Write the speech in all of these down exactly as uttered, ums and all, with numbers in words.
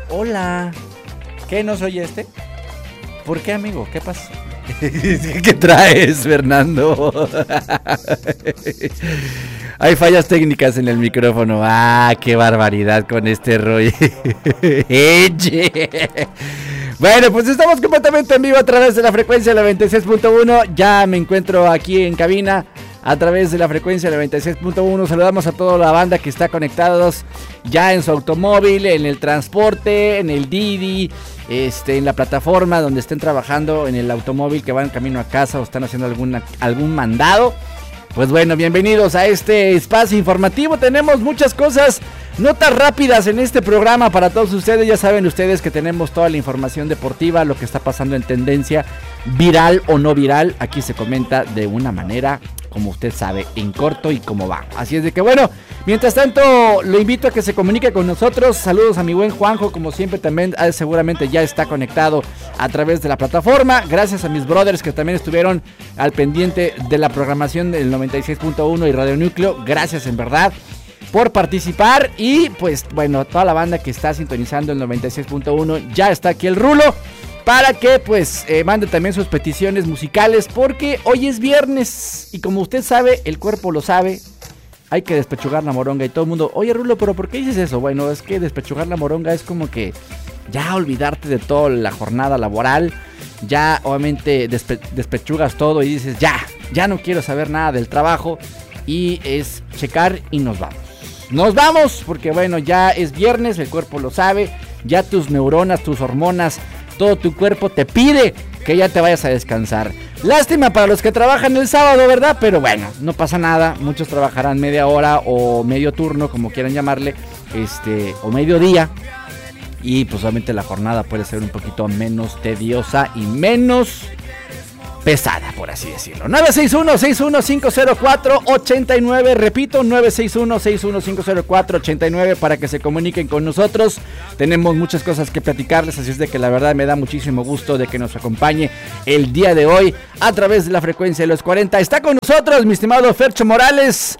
Hola. ¿Qué, no soy este? ¿Por qué, amigo? ¿Qué pasa? ¿Qué traes, Fernando? Hay fallas técnicas en el micrófono. Ah, qué barbaridad con este rollo. Bueno, pues estamos completamente en vivo a través de la frecuencia noventa y seis punto uno. Ya me encuentro aquí en cabina a través de la frecuencia noventa y seis punto uno. Saludamos a toda la banda que está conectados ya en su automóvil, en el transporte, en el Didi, este, en la plataforma donde estén trabajando, en el automóvil que van camino a casa o están haciendo alguna, algún mandado. Pues bueno, bienvenidos a este espacio informativo. Tenemos muchas cosas, notas rápidas en este programa para todos ustedes. Ya saben ustedes que tenemos toda la información deportiva, lo que está pasando en tendencia, viral o no viral. Aquí se comenta de una manera, como usted sabe, en corto y como va. Así es de que bueno, mientras tanto lo invito a que se comunique con nosotros. Saludos a mi buen Juanjo, como siempre también eh, seguramente ya está conectado a través de la plataforma. Gracias a mis brothers que también estuvieron al pendiente de la programación del noventa y seis punto uno y Radio Núcleo. Gracias en verdad por participar y pues bueno, toda la banda que está sintonizando el noventa y seis punto uno. Ya está aquí el Rulo para que pues eh, mande también sus peticiones musicales, porque hoy es viernes y como usted sabe, el cuerpo lo sabe, hay que despechugar la moronga y todo el mundo, oye Rulo, pero ¿por qué dices eso? Bueno, es que despechugar la moronga es como que ya olvidarte de toda la jornada laboral, ya obviamente despe- despechugas todo y dices ya, ya no quiero saber nada del trabajo y es checar y nos vamos. Nos vamos porque bueno, ya es viernes, el cuerpo lo sabe, ya tus neuronas, tus hormonas, todo tu cuerpo te pide que ya te vayas a descansar. Lástima para los que trabajan el sábado, ¿verdad? Pero bueno, no pasa nada. Muchos trabajarán media hora o medio turno, como quieran llamarle, este, o medio día. Y pues obviamente la jornada puede ser un poquito menos tediosa y menos pesada, por así decirlo. nueve seis uno, seis uno cinco cero cuatro, ocho nueve, repito, nueve seis uno, seis uno cinco cero cuatro, ocho nueve para que se comuniquen con nosotros. Tenemos muchas cosas que platicarles, así es de que la verdad me da muchísimo gusto de que nos acompañe el día de hoy a través de la frecuencia de los cuarenta. Está con nosotros mi estimado Fercho Morales,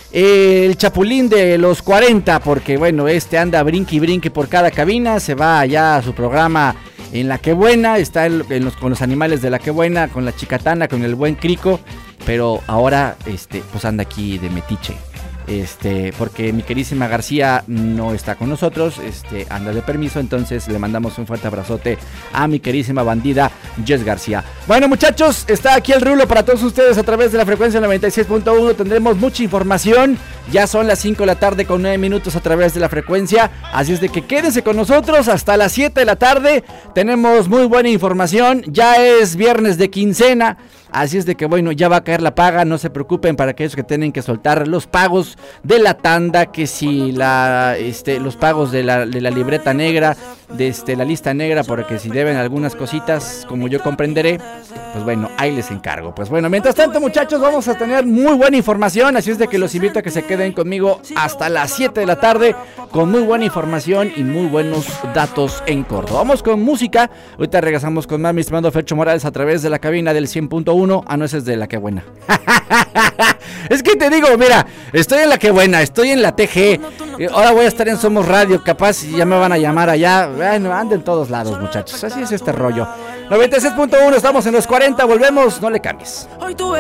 el chapulín de los cuarenta, porque bueno, este anda brinque y brinque por cada cabina, se va allá a su programa en La Que Buena, está en los, con los animales de La Que Buena, con la chicatana, con el buen Crico, pero ahora este pues anda aquí de metiche, este porque mi querísima García no está con nosotros, este anda de permiso, entonces le mandamos un fuerte abrazote a mi querísima bandida Jess García. Bueno muchachos, está aquí el Rulo para todos ustedes a través de la frecuencia noventa y seis punto uno, tendremos mucha información, ya son las cinco de la tarde con nueve minutos a través de la frecuencia, así es de que quédense con nosotros hasta las siete de la tarde, tenemos muy buena información, ya es viernes de quincena, así es de que bueno, ya va a caer la paga, no se preocupen para aquellos que tienen que soltar los pagos de la tanda, que si la este los pagos de la, de la libreta negra, de este la lista negra, porque si deben algunas cositas, como yo comprenderé, pues bueno, ahí les encargo. Pues bueno, mientras tanto muchachos, vamos a tener muy buena información, así es de que los invito a que se queden conmigo hasta las siete de la tarde con muy buena información y muy buenos datos en corto. Vamos con música, ahorita regresamos con más, mi estimado Fercho Morales a través de la cabina del cien punto uno. Ah, no, ese es de La Que Buena. Es que te digo, mira, estoy en La Que Buena, estoy en la T G, ahora voy a estar en Somos Radio, capaz ya me van a llamar allá, bueno, ando en todos lados muchachos, así es este rollo. noventa y seis punto uno, estamos en los cuarenta, volvemos, no le cambies.